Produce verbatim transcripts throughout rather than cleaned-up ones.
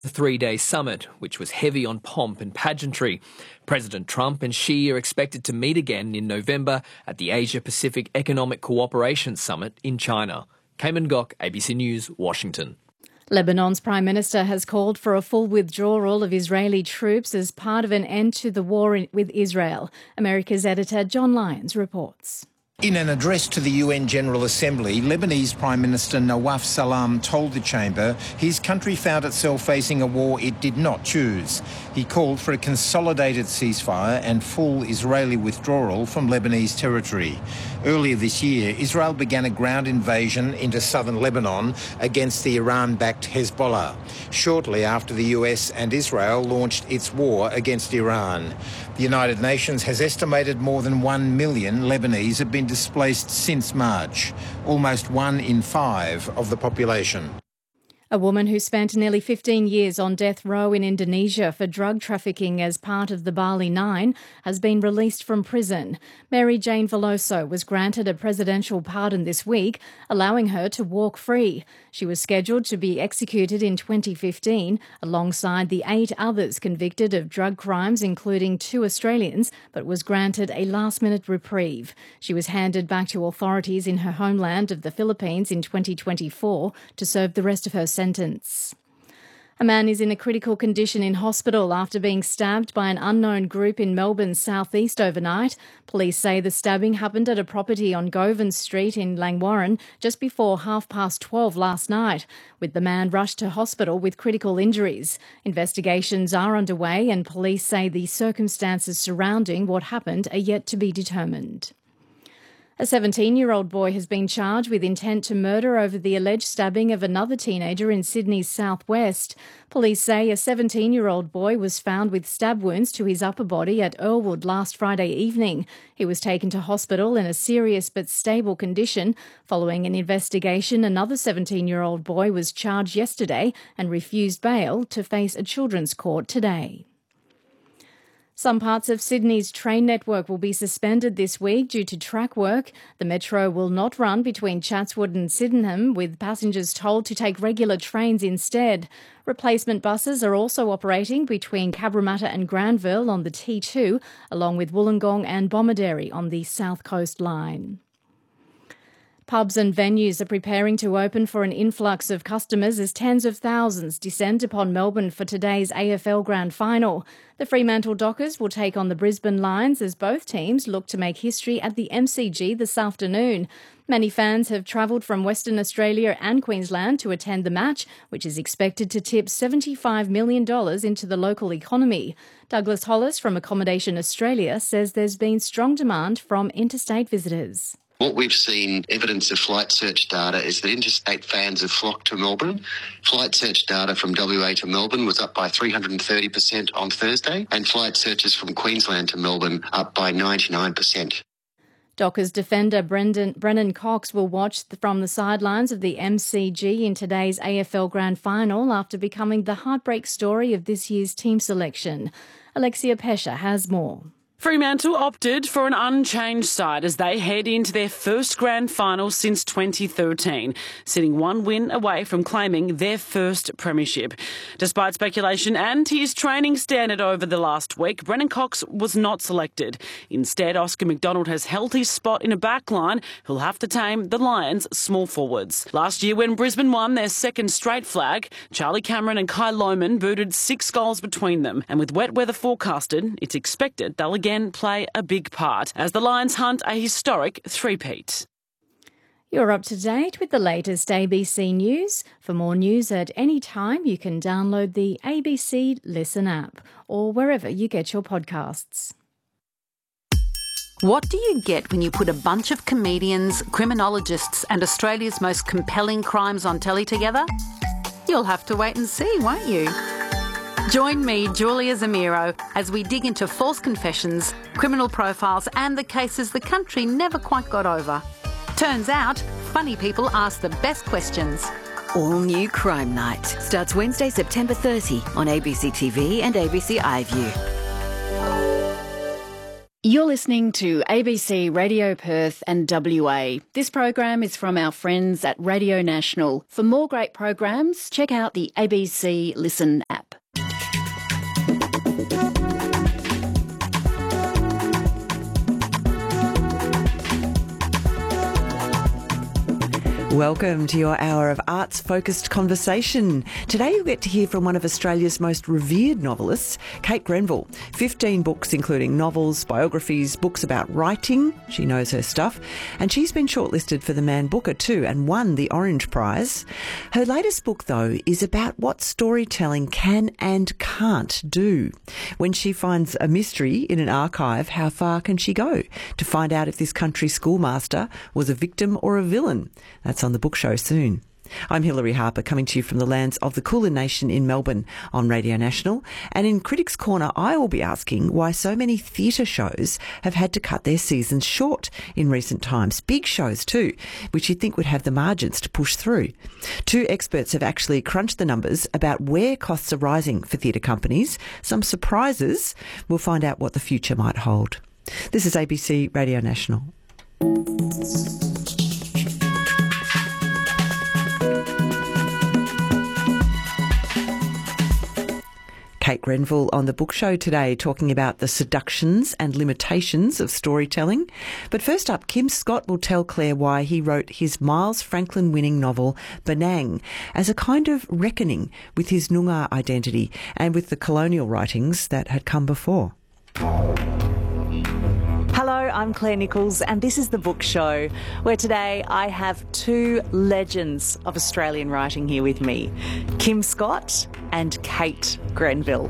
the three-day summit, which was heavy on pomp and pageantry. President Trump and Xi are expected to meet again in November at the Asia-Pacific Economic Cooperation Summit in China. Cayman Gok, A B C News, Washington. Lebanon's Prime Minister has called for a full withdrawal of Israeli troops as part of an end to the war in, with Israel. America's editor John Lyons reports. In an address to the U N General Assembly, Lebanese Prime Minister Nawaf Salam told the chamber his country found itself facing a war it did not choose. He called for a consolidated ceasefire and full Israeli withdrawal from Lebanese territory. Earlier this year, Israel began a ground invasion into southern Lebanon against the Iran-backed Hezbollah, shortly after the U S and Israel launched its war against Iran. The United Nations has estimated more than one million Lebanese have been displaced since March, almost one in five of the population. A woman who spent nearly fifteen years on death row in Indonesia for drug trafficking as part of the Bali Nine has been released from prison. Mary Jane Veloso was granted a presidential pardon this week, allowing her to walk free. She was scheduled to be executed in twenty fifteen, alongside the eight others convicted of drug crimes, including two Australians, but was granted a last-minute reprieve. She was handed back to authorities in her homeland of the Philippines in twenty twenty-four to serve the rest of her sentence. A man is in a critical condition in hospital after being stabbed by an unknown group in Melbourne's southeast overnight. Police say the stabbing happened at a property on Govan Street in Langwarrin just before half past twelve last night, with the man rushed to hospital with critical injuries. Investigations are underway and police say the circumstances surrounding what happened are yet to be determined. A seventeen-year-old boy has been charged with intent to murder over the alleged stabbing of another teenager in Sydney's southwest. Police say a seventeen-year-old boy was found with stab wounds to his upper body at Earlwood last Friday evening. He was taken to hospital in a serious but stable condition. Following an investigation, another seventeen-year-old boy was charged yesterday and refused bail to face a children's court today. Some parts of Sydney's train network will be suspended this week due to track work. The metro will not run between Chatswood and Sydenham, with passengers told to take regular trains instead. Replacement buses are also operating between Cabramatta and Granville on the T two, along with Wollongong and Bomaderry on the South Coast line. Pubs and venues are preparing to open for an influx of customers as tens of thousands descend upon Melbourne for today's A F L Grand Final. The Fremantle Dockers will take on the Brisbane Lions as both teams look to make history at the M C G this afternoon. Many fans have travelled from Western Australia and Queensland to attend the match, which is expected to tip seventy-five million dollars into the local economy. Douglas Hollis from Accommodation Australia says there's been strong demand from interstate visitors. What we've seen evidence of flight search data is that interstate fans have flocked to Melbourne. Flight search data from W A to Melbourne was up by three hundred thirty percent on Thursday, and flight searches from Queensland to Melbourne up by ninety-nine percent. Dockers defender Brendan, Brennan Cox will watch the, from the sidelines of the M C G in today's A F L Grand Final after becoming the heartbreak story of this year's team selection. Alexia Pesha has more. Fremantle opted for an unchanged side as they head into their first grand final since twenty thirteen, sitting one win away from claiming their first premiership. Despite speculation and his training standard over the last week, Brennan Cox was not selected. Instead, Oscar McDonald has held his spot in a backline who'll have to tame the Lions' small forwards. Last year, when Brisbane won their second straight flag, Charlie Cameron and Kai Lohmann booted six goals between them, and with wet weather forecasted, it's expected they'll again play a big part as the Lions hunt a historic three-peat. You're up to date with the latest A B C News. For more news at any time, you can download the A B C Listen app or wherever you get your podcasts. What do you get when you put a bunch of comedians, criminologists and Australia's most compelling crimes on telly together? You'll have to wait and see, won't you? Join me, Julia Zamiro, as we dig into false confessions, criminal profiles and the cases the country never quite got over. Turns out, funny people ask the best questions. All new Crime Night starts Wednesday, September thirtieth on A B C T V and A B C iView. You're listening to A B C Radio Perth and W A. This program is from our friends at Radio National. For more great programs, check out the A B C Listen app. Welcome to your hour of arts-focused conversation. Today you'll get to hear from one of Australia's most revered novelists, Kate Grenville. fifteen books including novels, biographies, books about writing. She knows her stuff. And she's been shortlisted for the Man Booker too and won the Orange Prize. Her latest book, though, is about what storytelling can and can't do. When she finds a mystery in an archive, how far can she go to find out if this country schoolmaster was a victim or a villain? That's on the Book Show soon. I'm Hilary Harper, coming to you from the lands of the Kulin Nation in Melbourne on Radio National. And in Critics' Corner, I will be asking why so many theatre shows have had to cut their seasons short in recent times. Big shows too, which you'd think would have the margins to push through. Two experts have actually crunched the numbers about where costs are rising for theatre companies. Some surprises. We'll find out what the future might hold. This is A B C Radio National. Kate Grenville on the Book Show today, talking about the seductions and limitations of storytelling. But first up, Kim Scott will tell Claire why he wrote his Miles Franklin-winning novel Benang as a kind of reckoning with his Noongar identity and with the colonial writings that had come before. Hello, I'm Claire Nichols and this is The Book Show, where today I have two legends of Australian writing here with me, Kim Scott and Kate Grenville.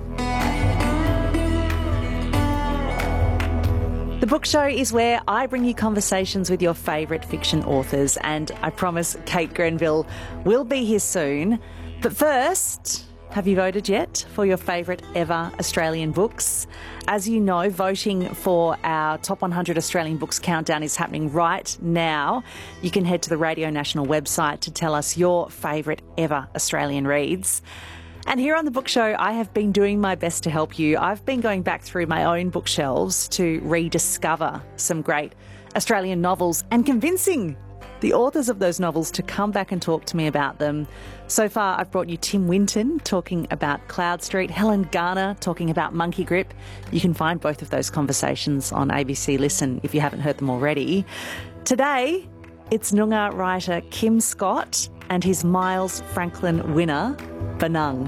The Book Show is where I bring you conversations with your favourite fiction authors, and I promise Kate Grenville will be here soon. But first, have you voted yet for your favourite ever Australian books? As you know, voting for our Top one hundred Australian Books countdown is happening right now. You can head to the Radio National website to tell us your favourite ever Australian reads. And here on The Book Show, I have been doing my best to help you. I've been going back through my own bookshelves to rediscover some great Australian novels and convincing the authors of those novels to come back and talk to me about them. So far, I've brought you Tim Winton talking about Cloud Street, Helen Garner talking about Monkey Grip. You can find both of those conversations on A B C Listen if you haven't heard them already. Today, it's Noongar writer Kim Scott and his Miles Franklin winner, Benang.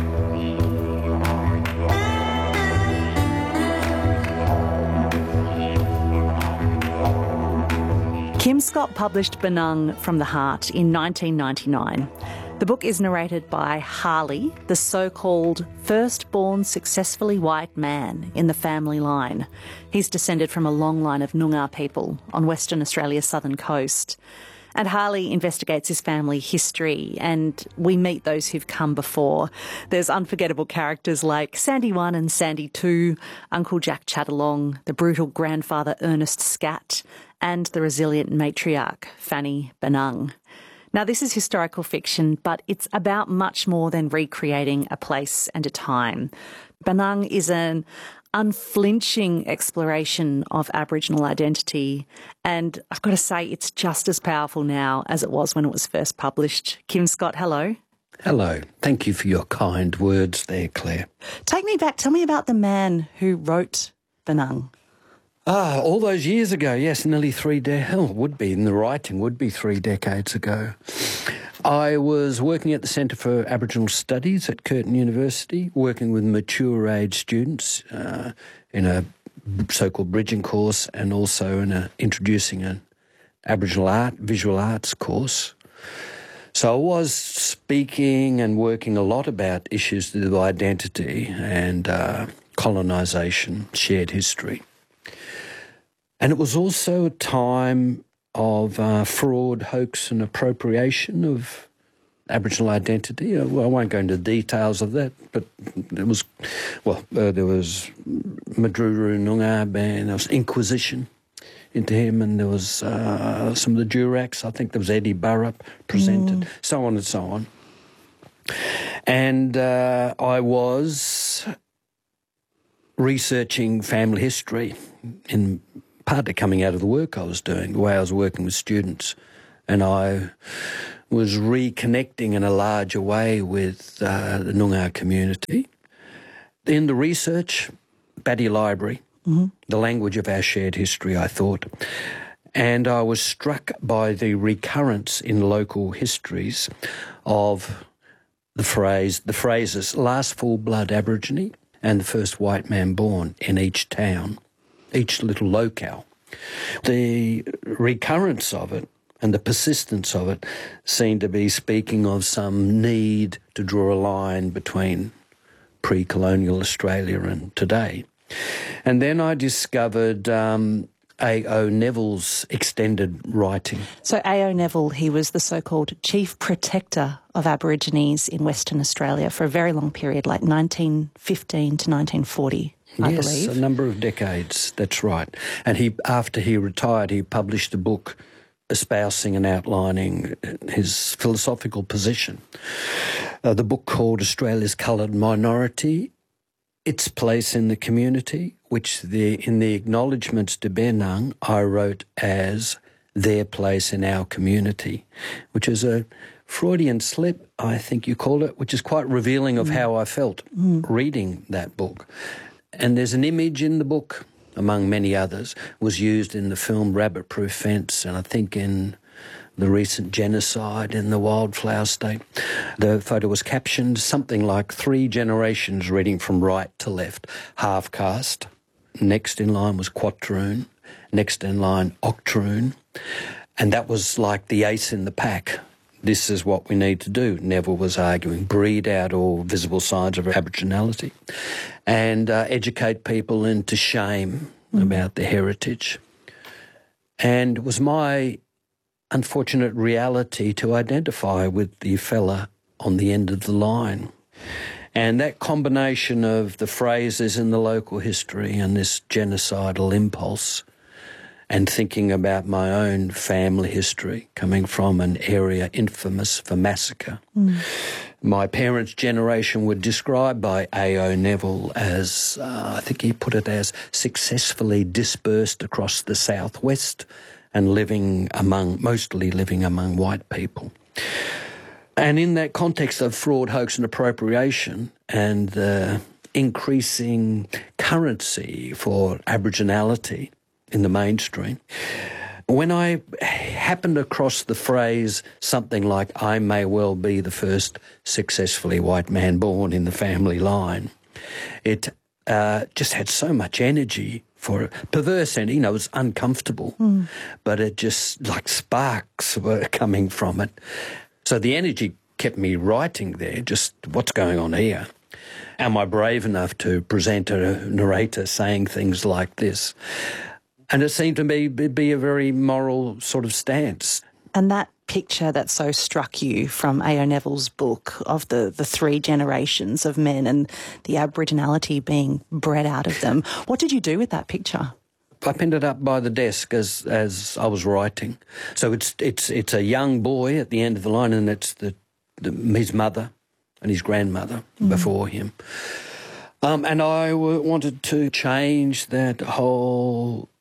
Kim Scott published Benang from the Heart in nineteen ninety-nine. The book is narrated by Harley, the so-called firstborn successfully white man in the family line. He's descended from a long line of Noongar people on Western Australia's southern coast. And Harley investigates his family history, and we meet those who've come before. There's unforgettable characters like Sandy One and Sandy Two, Uncle Jack Chatterlong, the brutal grandfather Ernest Scat, and the resilient matriarch Fanny Benang. Now, this is historical fiction, but it's about much more than recreating a place and a time. Benang is an unflinching exploration of Aboriginal identity, and I've got to say it's just as powerful now as it was when it was first published. Kim Scott, hello. Hello. Thank you for your kind words there, Claire. Take me back. Tell me about the man who wrote Benang. Ah, all those years ago, yes, nearly three decades, oh, would be, in the writing, would be three decades ago. I was working at the Centre for Aboriginal Studies at Curtin University, working with mature age students uh, in a so-called bridging course and also in a, introducing an Aboriginal art, visual arts course. So I was speaking and working a lot about issues of identity and uh, colonisation, shared history. And it was also a time of uh, fraud, hoax and appropriation of Aboriginal identity. Well, I won't go into details of that, but it was, well, uh, there was Madruru Noongar band, there was Inquisition into him, and there was uh, some of the Duracs. I think there was Eddie Burrup presented, mm. so on and so on. And uh, I was researching family history in partly coming out of the work I was doing, the way I was working with students. And I was reconnecting in a larger way with uh, the Noongar community. In the research, Batty Library, mm-hmm. the language of our shared history, I thought. And I was struck by the recurrence in local histories of the phrase, the phrases, last full-blood Aborigine and the first white man born in each town, each little locale. The recurrence of it and the persistence of it seemed to be speaking of some need to draw a line between pre-colonial Australia and today. And then I discovered um, A O Neville's extended writing. So A O Neville, he was the so-called chief protector of Aborigines in Western Australia for a very long period, like nineteen fifteen to nineteen forty, I yes, believe. Yes, a number of decades, that's right. And he, after he retired, he published a book espousing and outlining his philosophical position. Uh, the book called Australia's Coloured Minority, Its Place in the Community, which the, in the acknowledgements to Benang I wrote as Their Place in Our Community, which is a Freudian slip, I think you call it, which is quite revealing of mm. how I felt mm. reading that book. And there's an image in the book, among many others, was used in the film Rabbit Proof Fence, and I think in the recent genocide in the Wildflower State. The photo was captioned something like three generations reading from right to left, half-caste. Next in line was quatroon, next in line octoroon, and that was like the ace in the pack. This is what we need to do, Neville was arguing, breed out all visible signs of Aboriginality and uh, educate people into shame mm. about their heritage. And it was my unfortunate reality to identify with the fella on the end of the line. And that combination of the phrases in the local history and this genocidal impulse and thinking about my own family history, coming from an area infamous for massacre. Mm. My parents' generation were described by A O Neville as, uh, I think he put it as, successfully dispersed across the southwest and living among, mostly living among white people. And in that context of fraud, hoax and appropriation and the increasing currency for Aboriginality in the mainstream, when I happened across the phrase something like, I may well be the first successfully white man born in the family line, it uh, just had so much energy for it. Perverse energy, you know, it was uncomfortable, mm. but it just, like sparks were coming from it. So the energy kept me writing there, just what's going on here? Am I brave enough to present a narrator saying things like this? And it seemed to me be a very moral sort of stance. And that picture that so struck you from A O Neville's book of the, the three generations of men and the Aboriginality being bred out of them, what did you do with that picture? I pinned it up by the desk as as I was writing. So it's it's it's a young boy at the end of the line, and it's the, the his mother and his grandmother mm. before him. Um, and I w- wanted to change that whole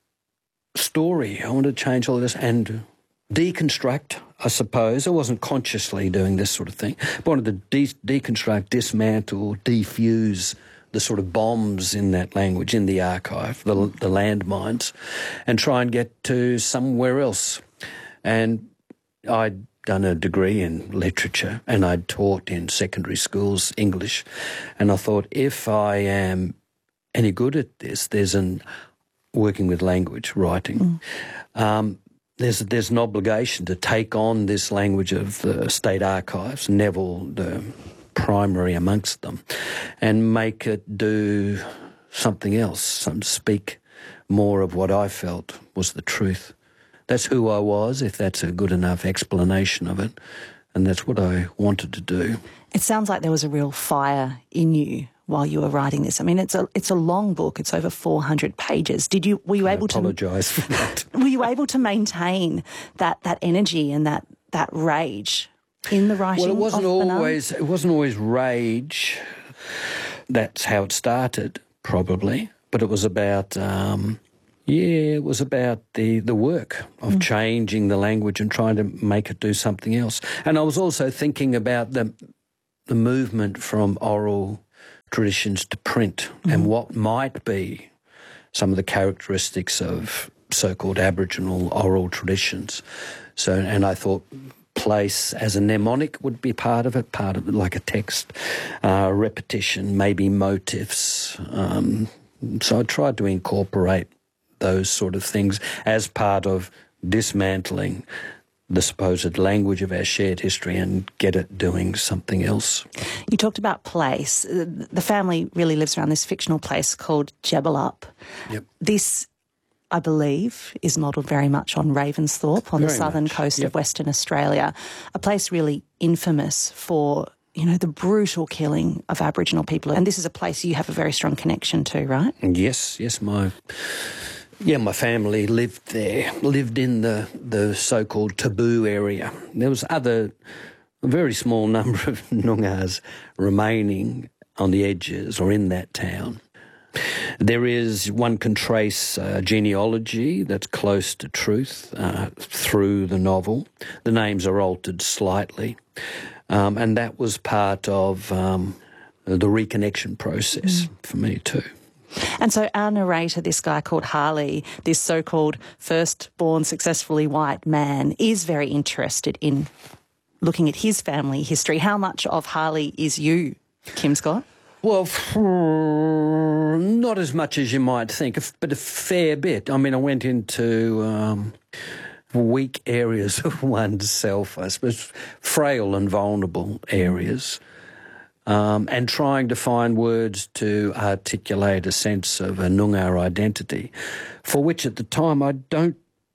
story. I wanted to change all of this and deconstruct, I suppose. I wasn't consciously doing this sort of thing. I wanted to de- deconstruct, dismantle, defuse the sort of bombs in that language, in the archive, the, the landmines, and try and get to somewhere else. And I'd done a degree in literature and I'd taught in secondary schools English. And I thought, if I am any good at this, there's an working with language, writing, mm. um, there's there's an obligation to take on this language of the state archives, Neville, the primary amongst them, and make it do something else, some speak more of what I felt was the truth. That's who I was, if that's a good enough explanation of it, and that's what I wanted to do. It sounds like there was a real fire in you while you were writing this. I mean, it's a it's a long book. It's over four hundred pages. Did you were you I able apologise to for that? Were you able to maintain that that energy and that that rage in the writing? Well, it wasn't of always Benang? it wasn't always rage. That's how it started, probably. But it was about um, Yeah, it was about the, the work of mm. changing the language and trying to make it do something else. And I was also thinking about the the movement from oral traditions to print mm. and what might be some of the characteristics of so-called Aboriginal oral traditions. So, and I thought place as a mnemonic would be part of it, part of it like a text, uh, repetition, maybe motifs. Um, so I tried to incorporate those sort of things as part of dismantling the supposed language of our shared history and get it doing something else. You talked about place. The family really lives around this fictional place called Jebbelup. Yep. This, I believe, is modelled very much on Ravensthorpe on very the southern much. coast yep. of Western Australia, a place really infamous for, you know, the brutal killing of Aboriginal people. And this is a place you have a very strong connection to, right? Yes, yes, my... Yeah, my family lived there, lived in the, the so-called taboo area. There was other, a very small number of Noongars remaining on the edges or in that town. There is, one can trace uh, genealogy that's close to truth uh, through the novel. The names are altered slightly, um, and that was part of um, the reconnection process mm. for me too. And so our narrator, this guy called Harley, this so-called first-born successfully white man, is very interested in looking at his family history. How much of Harley is you, Kim Scott? Well, not as much as you might think, but a fair bit. I mean, I went into um, weak areas of oneself, I suppose, frail and vulnerable areas. Um, and trying to find words to articulate a sense of a Noongar identity, for which at the time I don't,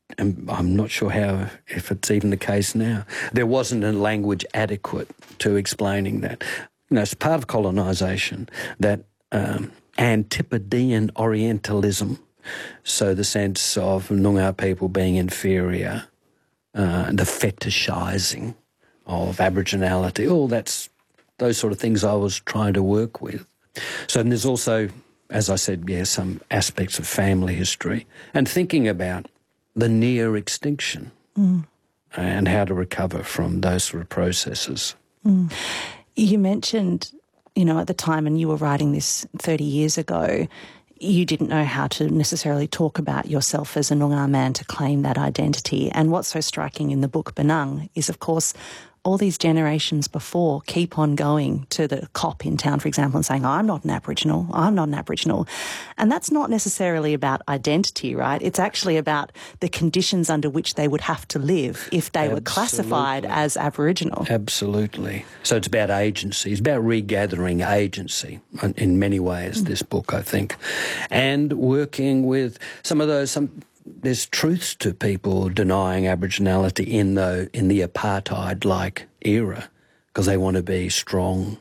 I'm not sure how, if it's even the case now, there wasn't a language adequate to explaining that. You know, it's part of colonisation, that um, Antipodean Orientalism, so the sense of Noongar people being inferior, uh, the fetishising of Aboriginality, all that's those sort of things I was trying to work with. So and there's also, as I said, yeah, some aspects of family history and thinking about the near extinction mm. and how to recover from those sort of processes. Mm. You mentioned, you know, at the time, and you were writing this thirty years ago, you didn't know how to necessarily talk about yourself as a Noongar man to claim that identity. And what's so striking in the book Benung is, of course, all these generations before keep on going to the cop in town, for example, and saying, I'm not an Aboriginal, I'm not an Aboriginal. And that's not necessarily about identity, right? It's actually about the conditions under which they would have to live if they Absolutely. were classified as Aboriginal. Absolutely. So it's about agency. It's about regathering agency in many ways, this book, I think, and working with some of those... some. There's truths to people denying Aboriginality in the in the apartheid-like era because they want to be strong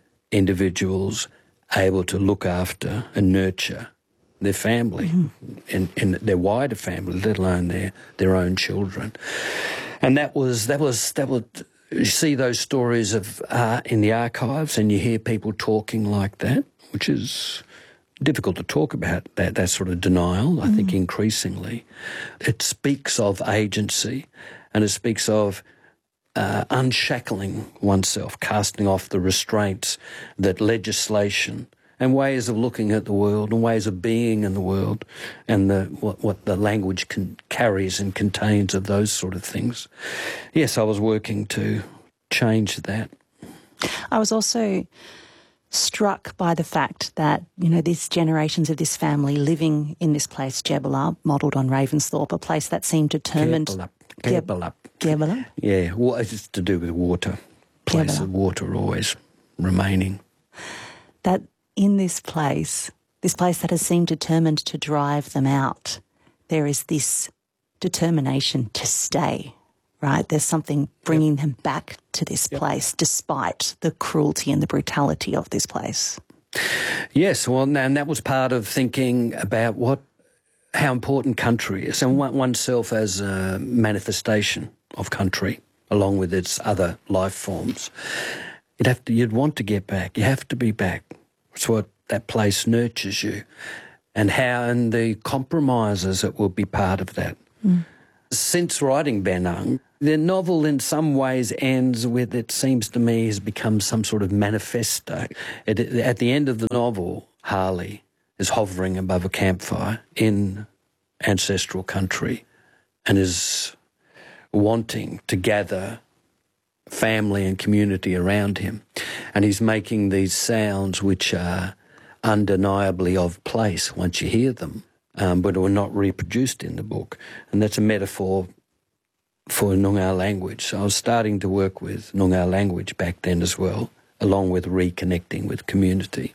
individuals able to look after and nurture their family mm-hmm. and, and their wider family, let alone their their own children. And that was that was that was you see those stories of uh, in the archives, and you hear people talking like that, which is difficult to talk about, that, that sort of denial, I mm. think, increasingly. It speaks of agency and it speaks of uh, unshackling oneself, casting off the restraints that legislation and ways of looking at the world and ways of being in the world and the what, what the language can, carries and contains of those sort of things. Yes, I was working to change that. I was also struck by the fact that, you know, these generations of this family living in this place, Jebbelup, modelled on Ravensthorpe, a place that seemed determined... Jebbelup. Jebbelup. Jebbelup? Yeah, well, it's to do with water. Place of water always remaining. That in this place, this place that has seemed determined to drive them out, there is this determination to stay. Right, there's something bringing yep. them back to this yep. place despite the cruelty and the brutality of this place. Yes, well, and that was part of thinking about what, how important country is and oneself as a manifestation of country along with its other life forms. You'd have to, you'd want to get back. You have to be back. It's what that place nurtures you. and how and the compromises that will be part of that. Mm. Since writing Benang, the novel in some ways ends with, it seems to me, has become some sort of manifesto. It, at the end of the novel, Harley is hovering above a campfire in ancestral country and is wanting to gather family and community around him. And he's making these sounds which are undeniably of place once you hear them, um, but are not reproduced in the book. And that's a metaphor for Noongar language. So I was starting to work with Noongar language back then as well, along with reconnecting with community.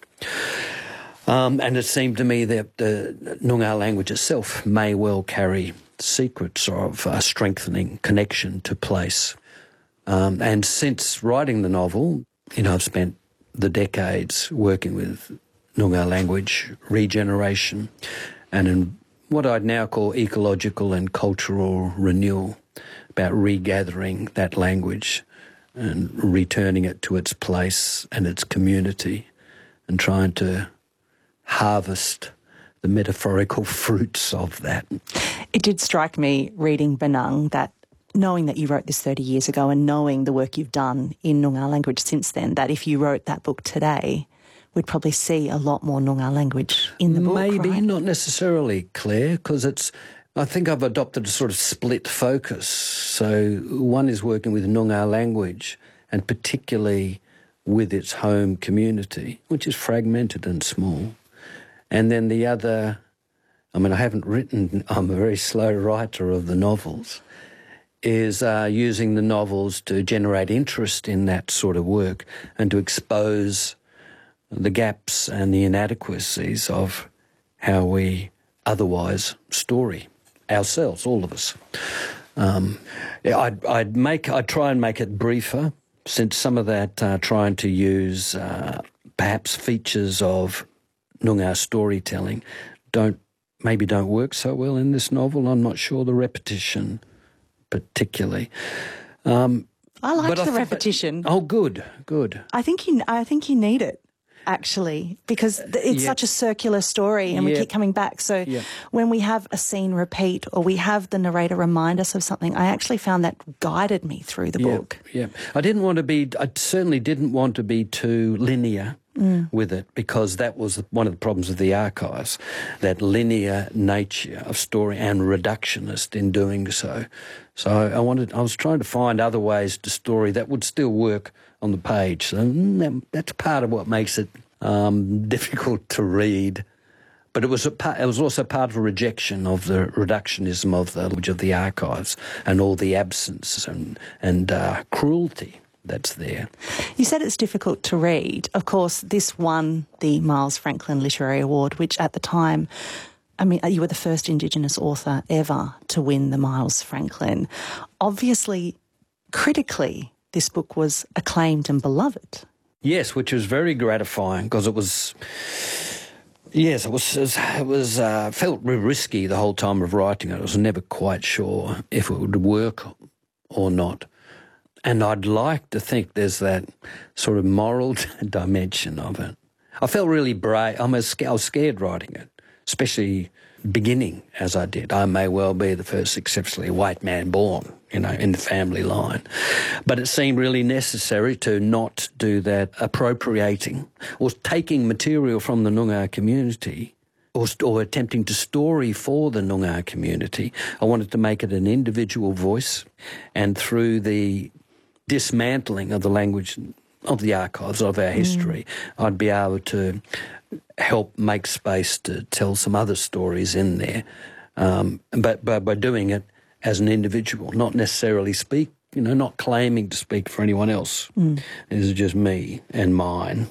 Um, and it seemed to me that the Noongar language itself may well carry secrets of a strengthening connection to place. Um, and since writing the novel, you know, I've spent the decades working with Noongar language, regeneration, and in what I'd now call ecological and cultural renewal, about regathering that language and returning it to its place and its community and trying to harvest the metaphorical fruits of that. It did strike me reading Benang that knowing that you wrote this thirty years ago and knowing the work you've done in Noongar language since then, that if you wrote that book today, we'd probably see a lot more Noongar language in the book, Maybe, right? Not necessarily, Claire, because it's, I think I've adopted a sort of split focus. So one is working with Noongar language and particularly with its home community, which is fragmented and small. And then the other, I mean, I haven't written, I'm a very slow writer of the novels, is uh, using the novels to generate interest in that sort of work and to expose the gaps and the inadequacies of how we otherwise story ourselves, all of us. Um, I'd, I'd make, I'd try and make it briefer, since some of that uh, trying to use uh, perhaps features of Noongar storytelling don't maybe don't work so well in this novel. I'm not sure, the repetition particularly. Um, I liked but the I repetition. That, oh, good, good. I think you. I think you need it, actually, because it's yeah. such a circular story and yeah. we keep coming back. So yeah. when we have a scene repeat or we have the narrator remind us of something, I actually found that guided me through the yeah. book. Yeah, I didn't want to be, I certainly didn't want to be too linear mm. with it, because that was one of the problems of the archives, that linear nature of story and reductionist in doing so. So I wanted, I was trying to find other ways to story that would still work on the page. So that, that's part of what makes it um, difficult to read. But it was a part, it was also part of a rejection of the reductionism of the language of the archives and all the absence and and uh, cruelty that's there. You said it's difficult to read. Of course, this won the Miles Franklin Literary Award, which at the time, I mean, you were the first Indigenous author ever to win the Miles Franklin. Obviously, critically, this book was acclaimed and beloved. Yes, which was very gratifying, because it was, yes, it was, it was uh, felt risky the whole time of writing it. I was never quite sure if it would work or not. And I'd like to think there's that sort of moral dimension of it. I felt really brave. I was scared writing it, especially beginning as I did. I may well be the first exceptionally white man born, you know, in the family line. But it seemed really necessary to not do that appropriating or taking material from the Noongar community or, or attempting to story for the Noongar community. I wanted to make it an individual voice, and through the dismantling of the language of the archives of our history, mm. I'd be able to help make space to tell some other stories in there, um, but, but by doing it as an individual, not necessarily speak, you know, not claiming to speak for anyone else. Mm. This is just me and mine.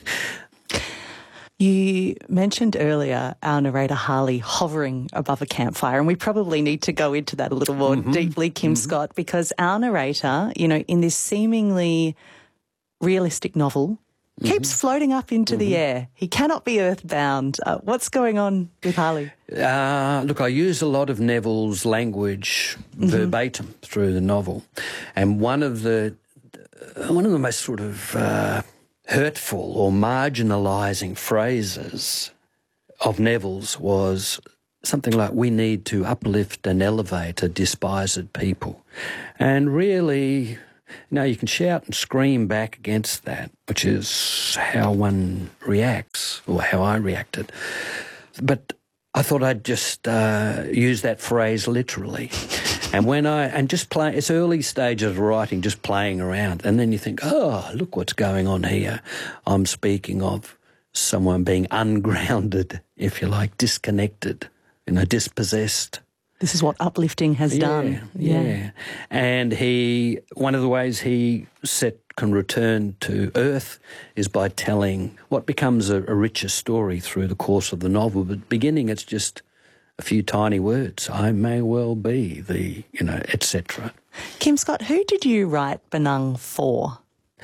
You mentioned earlier our narrator Harley hovering above a campfire, and we probably need to go into that a little more mm-hmm. deeply, Kim mm-hmm. Scott, because our narrator, you know, in this seemingly realistic novel, mm-hmm. keeps floating up into mm-hmm. the air. He cannot be earthbound. Uh, what's going on with Harley? Uh, look, I use a lot of Neville's language mm-hmm. verbatim through the novel, and one of the uh, one of the most sort of uh, hurtful or marginalising phrases of Neville's was something like, we need to uplift and elevate a despised people. And really, you know, you can shout and scream back against that, which is how one reacts, or how I reacted. But I thought I'd just uh, use that phrase literally. And when I, and just play, it's early stages of writing, just playing around. And then you think, oh, look what's going on here. I'm speaking of someone being ungrounded, if you like, disconnected, you know, dispossessed. This is what uplifting has yeah, done. Yeah. yeah. And he, one of the ways he set can return to earth is by telling what becomes a, a richer story through the course of the novel. But beginning, it's just a few tiny words. I may well be the, you know, et cetera. Kim Scott, who did you write Benung for?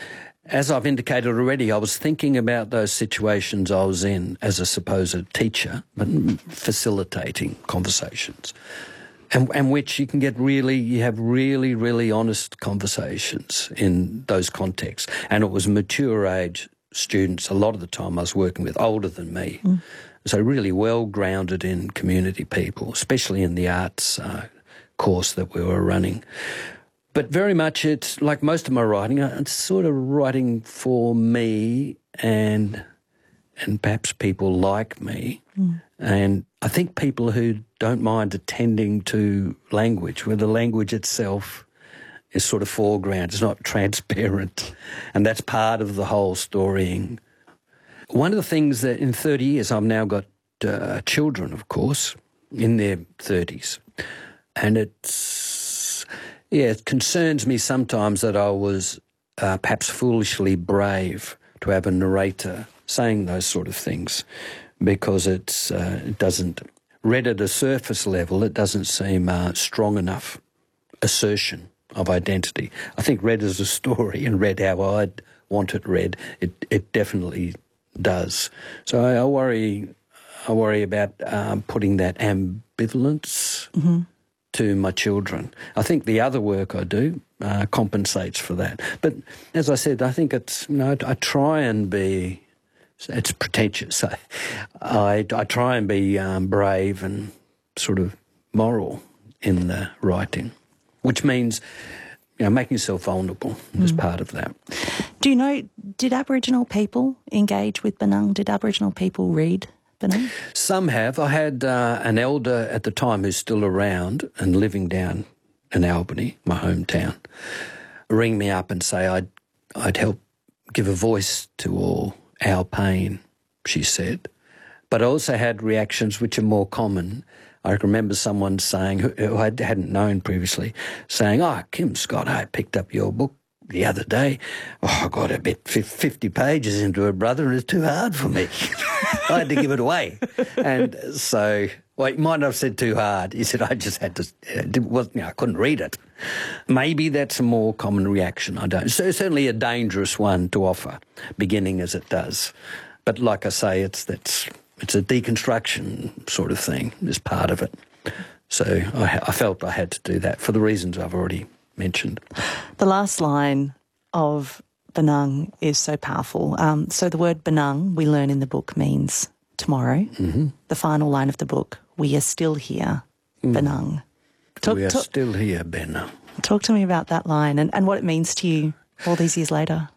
As I've indicated already, I was thinking about those situations I was in as a supposed teacher, but facilitating conversations, and, and which you can get really, you have really, really honest conversations in those contexts. And it was mature age students. A lot of the time I was working with older than me. Mm. So really well grounded in community people, especially in the arts uh, course that we were running. But very much it's like most of my writing, it's sort of writing for me and and perhaps people like me. Mm. And I think people who don't mind attending to language, where the language itself is sort of foreground, it's not transparent. And that's part of the whole storying. One of the things that in thirty years, I've now got uh, children, of course, in their thirties. And it's, yeah, it concerns me sometimes that I was uh, perhaps foolishly brave to have a narrator saying those sort of things, because it's, uh, it doesn't, read at a surface level, it doesn't seem uh, strong enough assertion of identity. I think read as a story and read how I'd want it read, it, it definitely does. So I, I worry, I worry about um, putting that ambivalence mm-hmm. to my children. I think the other work I do uh, compensates for that. But as I said, I think it's, you know, I, I try and be, it's pretentious. I, I, I try and be um, brave and sort of moral in the writing, which means, you know, making yourself vulnerable mm. is part of that. Do you know, did Aboriginal people engage with Benung? Did Aboriginal people read Benung? Some have. I had uh, an elder at the time who's still around and living down in Albany, my hometown, ring me up and say I'd, I'd help give a voice to all our pain, she said. But I also had reactions which are more common. I remember someone saying, who I hadn't known previously, saying, oh, Kim Scott, I picked up your book the other day. Oh, I got a bit fifty pages into it, brother, and it's too hard for me. I had to give it away. And so, well, he might not have said too hard. He said, I just had to, it wasn't, you know, I couldn't read it. Maybe that's a more common reaction. I don't. So certainly a dangerous one to offer, beginning as it does. But like I say, it's that's it's a deconstruction sort of thing is part of it. So I, I felt I had to do that for the reasons I've already mentioned. The last line of Benung is so powerful. Um, so the word Benung, we learn in the book, means tomorrow. Mm-hmm. The final line of the book, we are still here, mm. Benung. Talk, we are talk, still here, Benung. Talk to me about that line and, and what it means to you all these years later.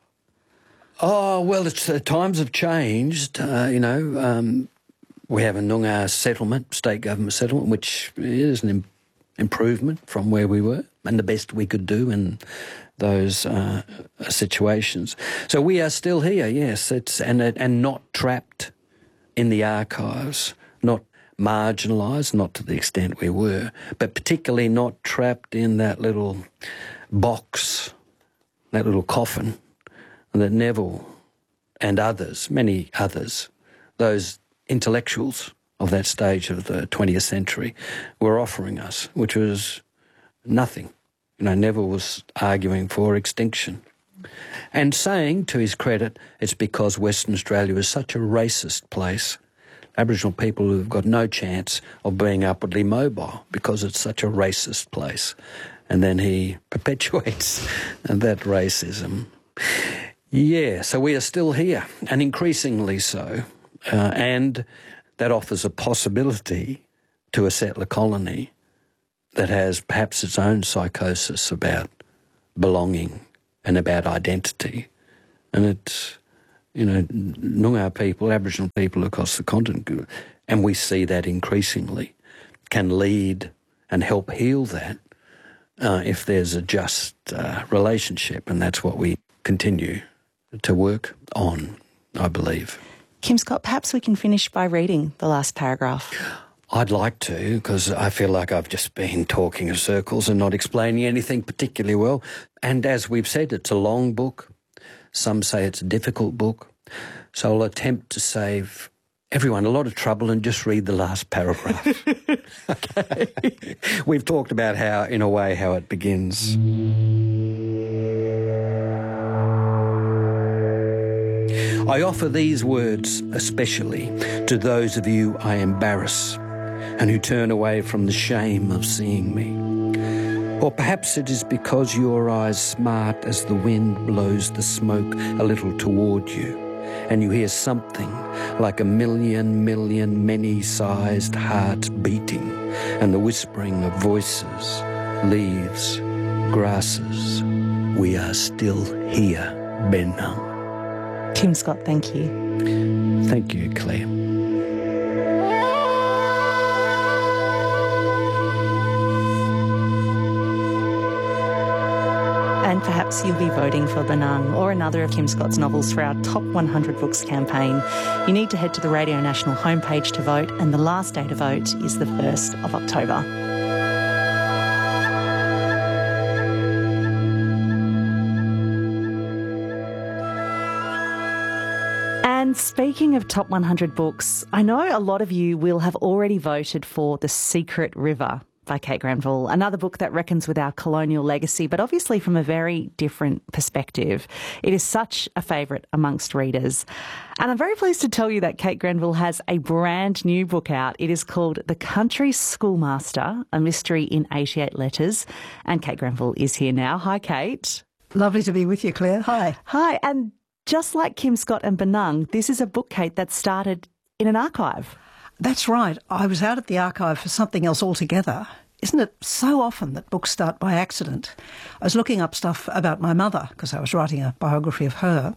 Oh, well, it's, uh, times have changed. Uh, you know, um, we have a Noongar settlement, state government settlement, which is an im- improvement from where we were and the best we could do in those uh, situations. So we are still here, yes, it's and and not trapped in the archives, not marginalised, not to the extent we were, but particularly not trapped in that little box, that little coffin that Neville and others, many others, those intellectuals of that stage of the twentieth century were offering us, which was nothing. You know, Neville was arguing for extinction and saying, to his credit, it's because Western Australia is such a racist place. Aboriginal people have got no chance of being upwardly mobile because it's such a racist place. And then he perpetuates that racism. Yeah, so we are still here, and increasingly so. Uh, and that offers a possibility to a settler colony that has perhaps its own psychosis about belonging and about identity. And it's, you know, Noongar people, Aboriginal people across the continent, and we see that increasingly, can lead and help heal that uh, if there's a just uh, relationship, and that's what we continue to work on, I believe. Kim Scott, perhaps we can finish by reading the last paragraph. I'd like to, because I feel like I've just been talking in circles and not explaining anything particularly well. And as we've said, it's a long book. Some say it's a difficult book. So I'll attempt to save everyone a lot of trouble and just read the last paragraph. Okay. We've talked about how, in a way, how it begins. I offer these words especially to those of you I embarrass and who turn away from the shame of seeing me. Or perhaps it is because your eyes smart as the wind blows the smoke a little toward you, and you hear something like a million, million, many-sized hearts beating, and the whispering of voices, leaves, grasses. We are still here, Benang. Kim Scott, thank you. Thank you, Claire. And perhaps you'll be voting for Benang or another of Kim Scott's novels for our Top one hundred Books campaign. You need to head to the Radio National homepage to vote, and the last day to vote is the first of October. And speaking of Top one hundred Books, I know a lot of you will have already voted for The Secret River by Kate Granville, another book that reckons with our colonial legacy, but obviously from a very different perspective. It is such a favourite amongst readers. And I'm very pleased to tell you that Kate Granville has a brand new book out. It is called The Country Schoolmaster, a mystery in eighty-eight letters. And Kate Granville is here now. Hi, Kate. Lovely to be with you, Claire. Hi. Hi. And just like Kim Scott and Benang, this is a book, Kate, that started in an archive. That's right. I was out at the archive for something else altogether. Isn't it so often that books start by accident? I was looking up stuff about my mother because I was writing a biography of her,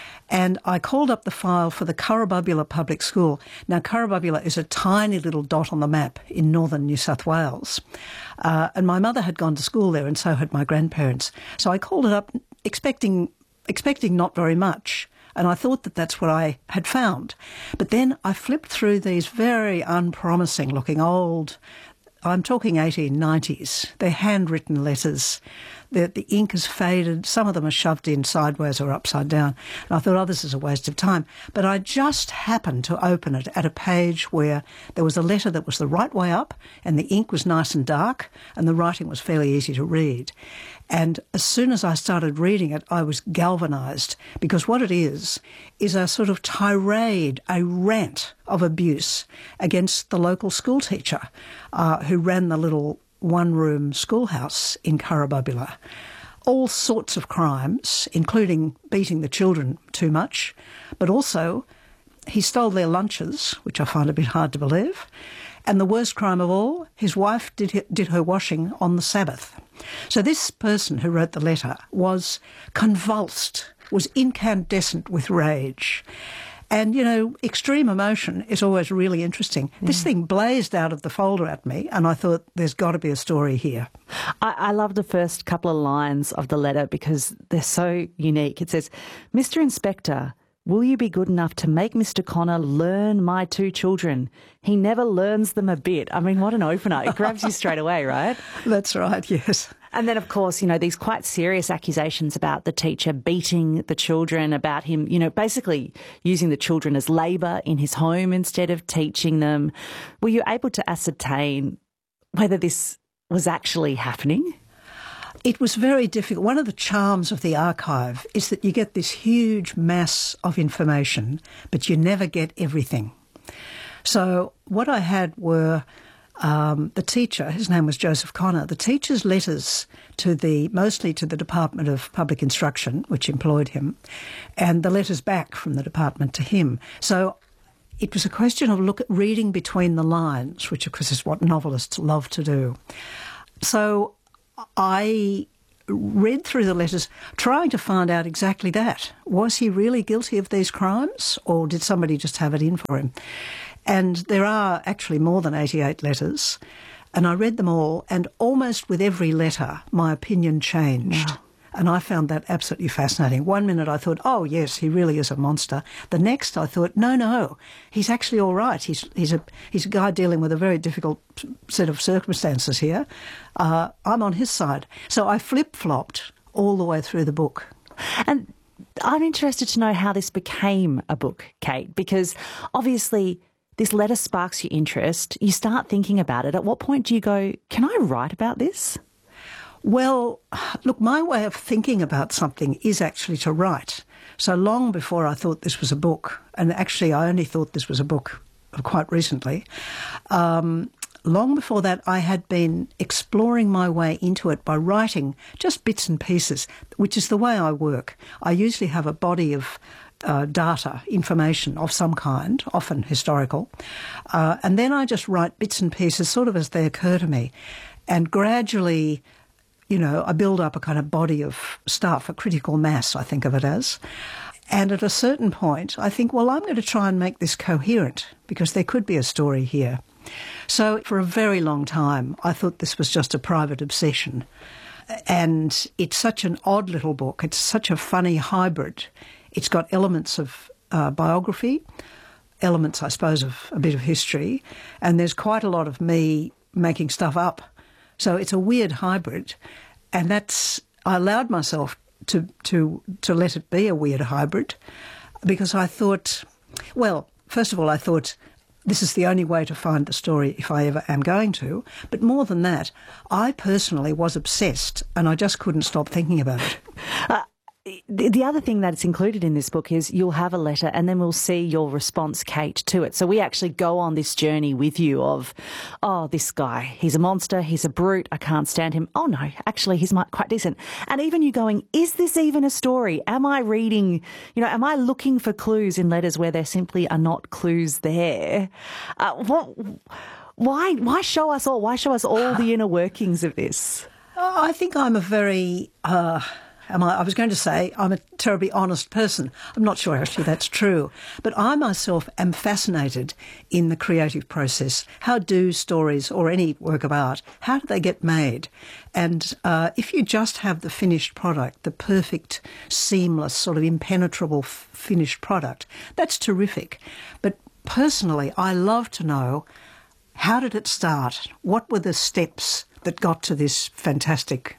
and I called up the file for the Currabubula Public School. Now, Currabubula is a tiny little dot on the map in northern New South Wales, uh, and my mother had gone to school there and so had my grandparents. So I called it up expecting expecting not very much. And I thought that that's what I had found. But then I flipped through these very unpromising looking old, I'm talking eighteen nineties, they're handwritten letters. The, the ink has faded. Some of them are shoved in sideways or upside down. And I thought, oh, this is a waste of time. But I just happened to open it at a page where there was a letter that was the right way up and the ink was nice and dark and the writing was fairly easy to read. And as soon as I started reading it, I was galvanised, because what it is, is a sort of tirade, a rant of abuse against the local school teacher uh, who ran the little one-room schoolhouse in Currabubula. All sorts of crimes, including beating the children too much, but also he stole their lunches, which I find a bit hard to believe. And the worst crime of all, his wife did, did her washing on the Sabbath. So this person who wrote the letter was convulsed, was incandescent with rage. And, you know, extreme emotion is always really interesting. Yeah. This thing blazed out of the folder at me, and I thought, there's got to be a story here. I, I love the first couple of lines of the letter because they're so unique. It says, Mister Inspector, will you be good enough to make Mister Connor learn my two children? He never learns them a bit. I mean, what an opener. It grabs you straight away, right? That's right, yes. And then, of course, you know, these quite serious accusations about the teacher beating the children, about him, you know, basically using the children as labour in his home instead of teaching them. Were you able to ascertain whether this was actually happening? It was very difficult. One of the charms of the archive is that you get this huge mass of information, but you never get everything. So what I had were um, the teacher, his name was Joseph Connor, the teacher's letters to the, mostly to the Department of Public Instruction, which employed him, and the letters back from the department to him. So it was a question of look at reading between the lines, which of course is what novelists love to do. So I read through the letters trying to find out exactly that. Was he really guilty of these crimes, or did somebody just have it in for him? And there are actually more than eighty-eight letters, and I read them all, and almost with every letter my opinion changed. Wow. And I found that absolutely fascinating. One minute I thought, oh, yes, he really is a monster. The next I thought, no, no, he's actually all right. He's he's a he's a guy dealing with a very difficult set of circumstances here. Uh, I'm on his side. So I flip-flopped all the way through the book. And I'm interested to know how this became a book, Kate, because obviously this letter sparks your interest. You start thinking about it. At what point do you go, can I write about this? Well, look, my way of thinking about something is actually to write. So long before I thought this was a book, and actually I only thought this was a book quite recently, um, long before that I had been exploring my way into it by writing just bits and pieces, which is the way I work. I usually have a body of uh, data, information of some kind, often historical, uh, and then I just write bits and pieces sort of as they occur to me, and gradually, you know, I build up a kind of body of stuff, a critical mass, I think of it as. And at a certain point, I think, well, I'm going to try and make this coherent because there could be a story here. So for a very long time, I thought this was just a private obsession. And it's such an odd little book. It's such a funny hybrid. It's got elements of uh, biography, elements, I suppose, of a bit of history. And there's quite a lot of me making stuff up. So it's a weird hybrid, and that's I allowed myself to to to let it be a weird hybrid because I thought, well, first of all, I thought this is the only way to find the story if I ever am going to. But more than that, I personally was obsessed, and I just couldn't stop thinking about it. Uh, the, the other thing that's included in this book is you'll have a letter and then we'll see your response, Kate, to it. So we actually go on this journey with you of, oh, this guy, he's a monster, he's a brute, I can't stand him. Oh, no, actually, he's quite decent. And even you going, is this even a story? Am I reading, you know, am I looking for clues in letters where there simply are not clues there? Uh, what, why, why show us all? Why show us all the inner workings of this? Oh, I think I'm a very... Uh... Am I, I was going to say I'm a terribly honest person. I'm not sure actually that's true. But I myself am fascinated in the creative process. How do stories or any work of art, how do they get made? And uh, if you just have the finished product, the perfect, seamless, sort of impenetrable f- finished product, that's terrific. But personally, I love to know, how did it start? What were the steps that got to this fantastic,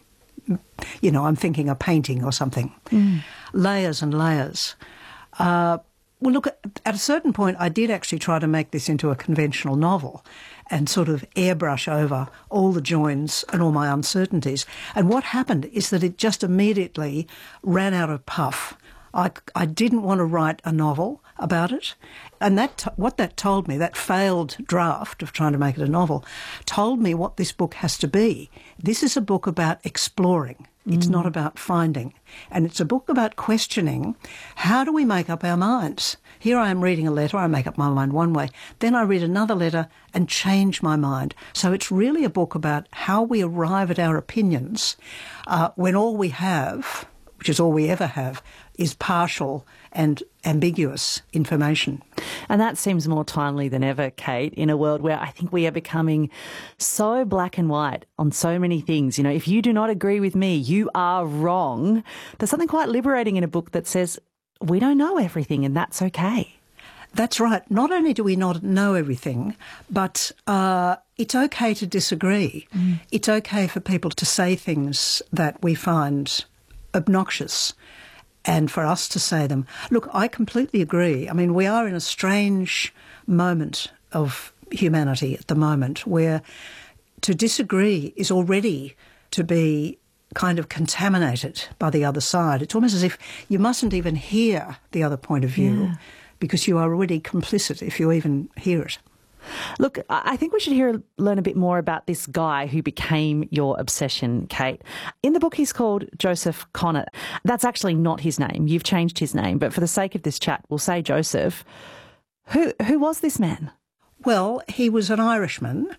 you know, I'm thinking a painting or something. Mm. Layers and layers. Uh, well, look, at a certain point I did actually try to make this into a conventional novel and sort of airbrush over all the joins and all my uncertainties. And what happened is that it just immediately ran out of puff. I, I didn't want to write a novel about it. And that t- what that told me, that failed draft of trying to make it a novel, told me what this book has to be. This is a book about exploring. It's mm. not about finding. And it's a book about questioning, how do we make up our minds? Here I am reading a letter, I make up my mind one way. Then I read another letter and change my mind. So it's really a book about how we arrive at our opinions uh, when all we have, which is all we ever have, is partial and ambiguous information. And that seems more timely than ever, Kate, in a world where I think we are becoming so black and white on so many things. You know, if you do not agree with me, you are wrong. There's something quite liberating in a book that says we don't know everything and that's okay. That's right. Not only do we not know everything, but uh, it's okay to disagree. Mm. It's okay for people to say things that we find obnoxious and for us to say them. Look, I completely agree. I mean, we are in a strange moment of humanity at the moment where to disagree is already to be kind of contaminated by the other side. It's almost as if you mustn't even hear the other point of view yeah. because you are already complicit if you even hear it. Look, I think we should hear learn a bit more about this guy who became your obsession, Kate. In the book, he's called Joseph Conant. That's actually not his name. You've changed his name. But for the sake of this chat, we'll say Joseph. Who who was this man? Well, he was an Irishman,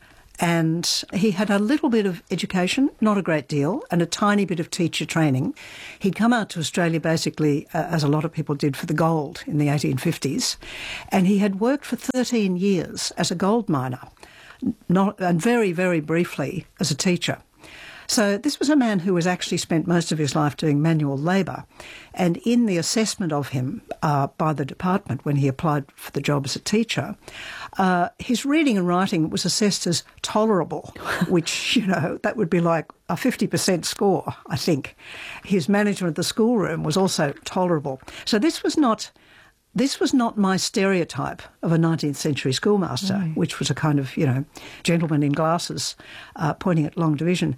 and he had a little bit of education, not a great deal, and a tiny bit of teacher training. He'd come out to Australia basically, uh, as a lot of people did, for the gold in the eighteen fifties, and he had worked for thirteen years as a gold miner, not, and very, very briefly as a teacher. So this was a man who was actually spent most of his life doing manual labour, and in the assessment of him uh, by the department when he applied for the job as a teacher, uh, his reading and writing was assessed as tolerable, which, you know, that would be like a fifty percent score, I think. His management of the schoolroom was also tolerable. So this was not... This was not my stereotype of a nineteenth century schoolmaster, right, which was a kind of, you know, gentleman in glasses uh, pointing at long division.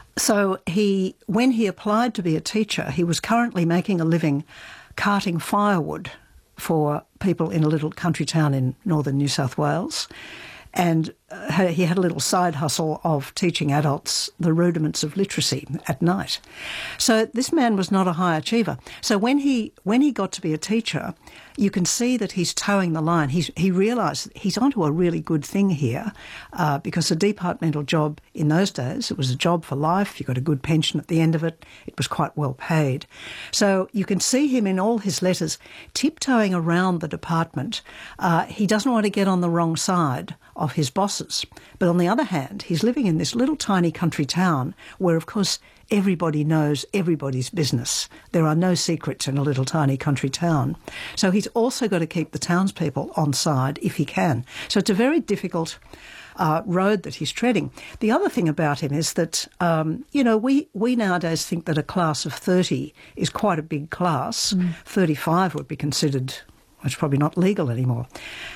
So he, when he applied to be a teacher, he was currently making a living carting firewood for people in a little country town in northern New South Wales. And uh, he had a little side hustle of teaching adults the rudiments of literacy at night. So this man was not a high achiever. So when he when he got to be a teacher, you can see that he's towing the line. He's, he realised he's onto a really good thing here uh, because a departmental job in those days, it was a job for life. You got a good pension at the end of it. It was quite well paid. So you can see him in all his letters tiptoeing around the department. Uh, he doesn't want to get on the wrong side of his bosses. But on the other hand, he's living in this little tiny country town where, of course, everybody knows everybody's business. There are no secrets in a little tiny country town. So he's also got to keep the townspeople on side if he can. So it's a very difficult uh, road that he's treading. The other thing about him is that, um, you know, we, we nowadays think that a class of thirty is quite a big class. Mm. thirty-five would be considered, it's probably not legal anymore.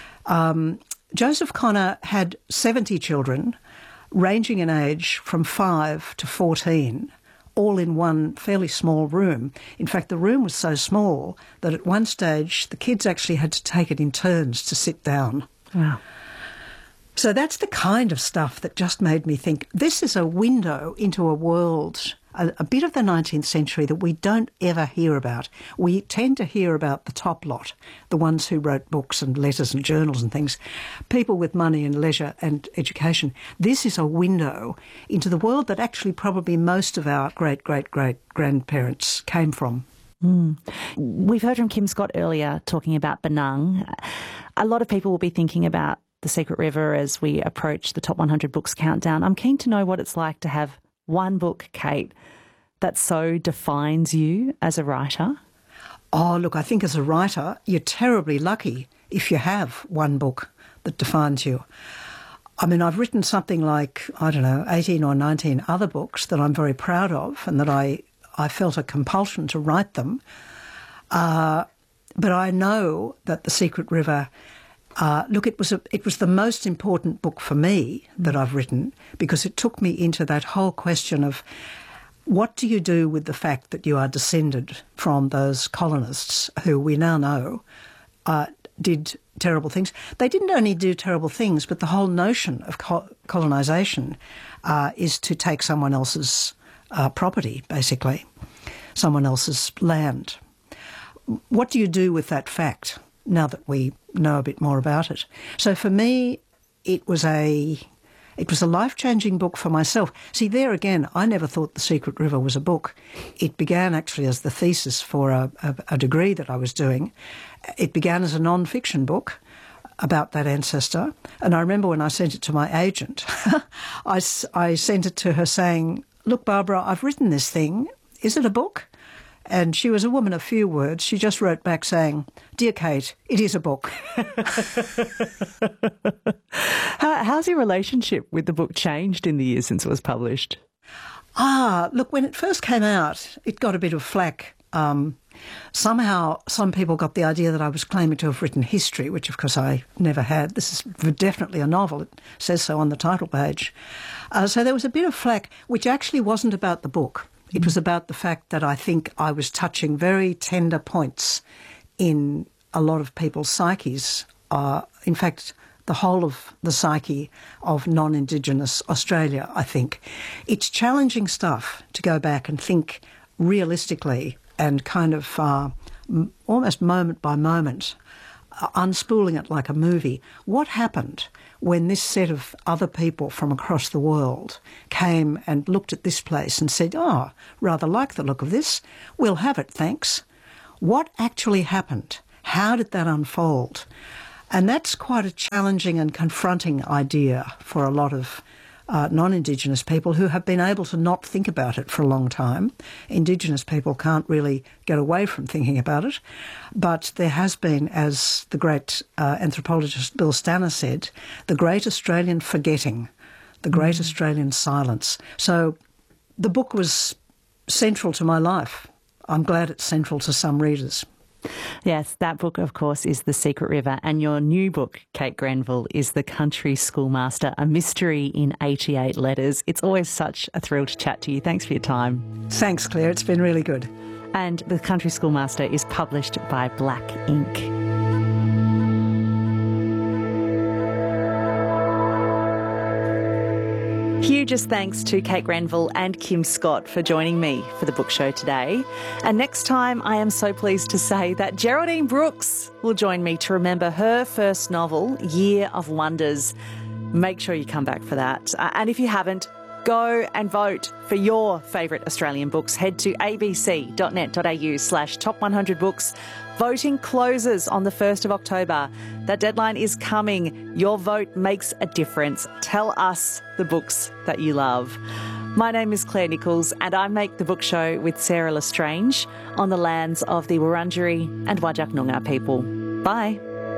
Um, Joseph Connor had seventy children, ranging in age from five to fourteen, all in one fairly small room. In fact, the room was so small that at one stage the kids actually had to take it in turns to sit down. Wow. So that's the kind of stuff that just made me think this is a window into a world, a, a bit of the nineteenth century that we don't ever hear about. We tend to hear about the top lot, the ones who wrote books and letters and journals and things, people with money and leisure and education. This is a window into the world that actually probably most of our great-great-great-grandparents came from. Mm. We've heard from Kim Scott earlier talking about Benung. A lot of people will be thinking about The Secret River as we approach the top one hundred books countdown. I'm keen to know what it's like to have one book, Kate, that so defines you as a writer. Oh, look, I think as a writer, you're terribly lucky if you have one book that defines you. I mean, I've written something like, I don't know, eighteen or nineteen other books that I'm very proud of and that I, I felt a compulsion to write them. Uh, but I know that The Secret River... Uh, look, it was a, it was the most important book for me that I've written because it took me into that whole question of what do you do with the fact that you are descended from those colonists who we now know uh, did terrible things. They didn't only do terrible things, but the whole notion of co- colonisation uh, is to take someone else's uh, property, basically, someone else's land. What do you do with that fact now that we know a bit more about it? So for me, it was a it was a life-changing book for myself. See, there again, I never thought The Secret River was a book. It began actually as the thesis for a, a, a degree that I was doing. It began as a non-fiction book about that ancestor. And I remember when I sent it to my agent, I, I sent it to her saying, look, Barbara, I've written this thing. Is it a book? And she was a woman of few words. She just wrote back saying, Dear Kate, it is a book. How, how's your relationship with the book changed in the years since it was published? Ah, look, when it first came out, it got a bit of flack. Um, somehow some people got the idea that I was claiming to have written history, which of course I never had. This is definitely a novel. It says so on the title page. Uh, so there was a bit of flack, which actually wasn't about the book. It was about the fact that I think I was touching very tender points in a lot of people's psyches. Uh, in fact, the whole of the psyche of non-Indigenous Australia, I think. It's challenging stuff to go back and think realistically and kind of uh, m- almost moment by moment uh, unspooling it like a movie. What happened when this set of other people from across the world came and looked at this place and said, oh, rather like the look of this, we'll have it, thanks. What actually happened? How did that unfold? And that's quite a challenging and confronting idea for a lot of uh, non-Indigenous people who have been able to not think about it for a long time. Indigenous people can't really get away from thinking about it. But there has been, as the great uh, anthropologist Bill Stanner said, the great Australian forgetting, the great mm. Australian silence. So the book was central to my life. I'm glad it's central to some readers. Yes, that book, of course, is The Secret River, and your new book, Kate Grenville, is The Country Schoolmaster, a mystery in eighty-eight letters. It's always such a thrill to chat to you. Thanks for your time. Thanks, Claire. It's been really good. And The Country Schoolmaster is published by Black Ink. Hugest thanks to Kate Grenville and Kim Scott for joining me for the book show today. And next time, I am so pleased to say that Geraldine Brooks will join me to remember her first novel, Year of Wonders. Make sure you come back for that. Uh, and if you haven't, go and vote for your favourite Australian books. Head to abc.net.au slash top 100 books. Voting closes on the first of October. That deadline is coming. Your vote makes a difference. Tell us the books that you love. My name is Claire Nichols, and I make the book show with Sarah Lestrange on the lands of the Wurundjeri and Whadjuk Noongar people. Bye.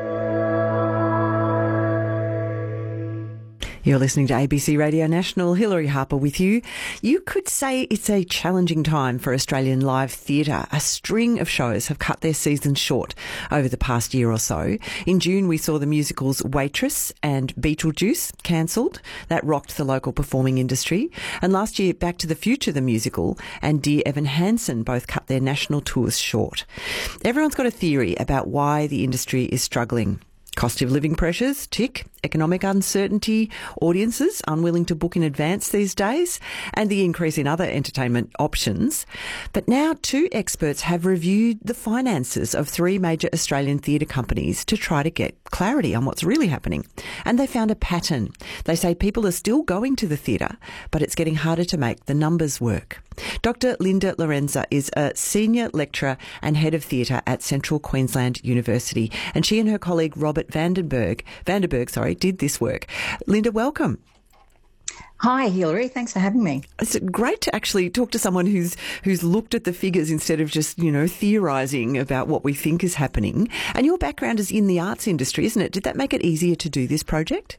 You're listening to A B C Radio National. Hilary Harper with you. You could say it's a challenging time for Australian live theatre. A string of shows have cut their seasons short over the past year or so. In June, we saw the musicals Waitress and Beetlejuice cancelled. That rocked the local performing industry. And last year, Back to the Future, the musical, and Dear Evan Hansen both cut their national tours short. Everyone's got a theory about why the industry is struggling. Cost of living pressures, tick. Economic uncertainty, audiences unwilling to book in advance these days, and the increase in other entertainment options. But now two experts have reviewed the finances of three major Australian theatre companies to try to get clarity on what's really happening. And they found a pattern. They say people are still going to the theatre, but it's getting harder to make the numbers work. Doctor Linda Lorenza is a senior lecturer and head of theatre at Central Queensland University, and she and her colleague Robert Vandenberg, Vandenberg, sorry, did this work. Linda, welcome. Hi, Hilary. Thanks for having me. It's great to actually talk to someone who's who's looked at the figures instead of just, you know, theorising about what we think is happening. And your background is in the arts industry, isn't it? Did that make it easier to do this project?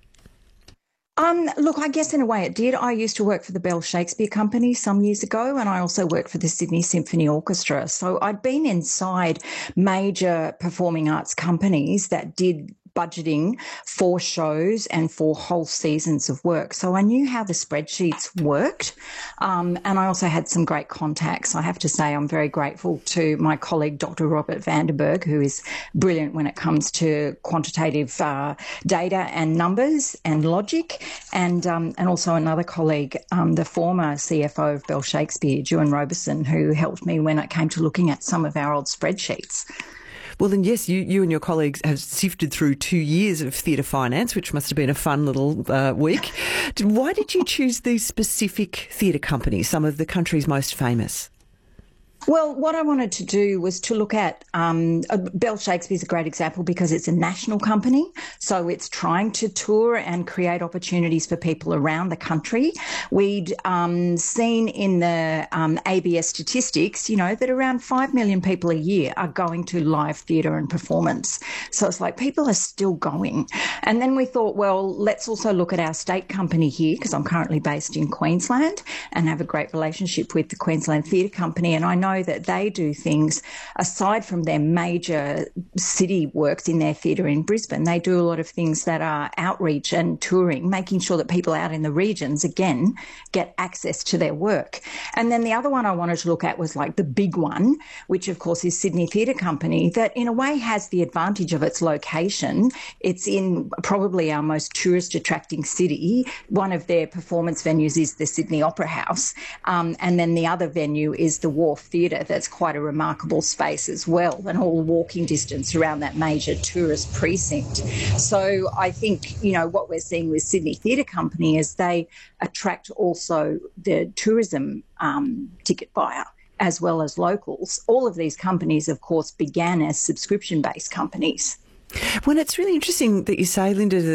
Um, look, I guess in a way it did. I used to work for the Bell Shakespeare Company some years ago, and I also worked for the Sydney Symphony Orchestra. So I'd been inside major performing arts companies that did budgeting for shows and for whole seasons of work. So I knew how the spreadsheets worked, um, and I also had some great contacts. I have to say I'm very grateful to my colleague, Doctor Robert Vandenberg, who is brilliant when it comes to quantitative uh, data and numbers and logic, and um, and also another colleague, um, the former C F O of Bell Shakespeare, Ewan Roberson, who helped me when it came to looking at some of our old spreadsheets. Well, then, yes, you, you and your colleagues have sifted through two years of theatre finance, which must have been a fun little uh, week. Why did you choose these specific theatre companies, some of the country's most famous? Well, what I wanted to do was to look at um, uh, Bell Shakespeare is a great example because it's a national company, so it's trying to tour and create opportunities for people around the country. We'd um, seen in the um, A B S statistics, you know, that around five million people a year are going to live theatre and performance. So it's like people are still going. And then we thought, well, let's also look at our state company here, because I'm currently based in Queensland and have a great relationship with the Queensland Theatre Company, and I know that they do things aside from their major city works in their theatre in Brisbane. They do a lot of things that are outreach and touring, making sure that people out in the regions, again, get access to their work. And then the other one I wanted to look at was like the big one, which of course is Sydney Theatre Company, that in a way has the advantage of its location. It's in probably our most tourist attracting city. One of their performance venues is the Sydney Opera House. Um, and then the other venue is the Wharf Theatre theatre that's quite a remarkable space as well, and all walking distance around that major tourist precinct. So I think, you know, what we're seeing with Sydney Theatre Company is they attract also the tourism um, ticket buyer as well as locals. All of these companies, of course, began as subscription-based companies. Well, it's really interesting that you say, Linda,